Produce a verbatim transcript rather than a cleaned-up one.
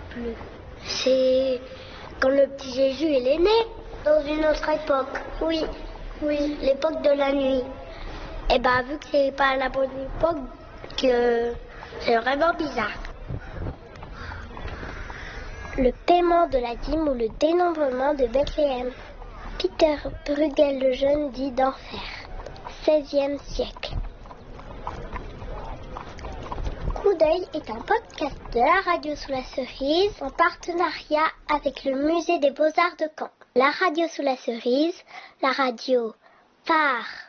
plus. C'est quand le petit Jésus il est né, dans une autre époque. Oui, oui, l'époque de la nuit. Et ben vu que c'est pas la bonne époque, que c'est vraiment bizarre. Le paiement de la dîme ou le dénombrement de Bethléem. Peter Bruegel le Jeune dit d'enfer. seizième siècle. Coup d'œil est un podcast de la radio sous la cerise en partenariat avec le musée des Beaux-Arts de Caen. La radio sous la cerise, la radio phare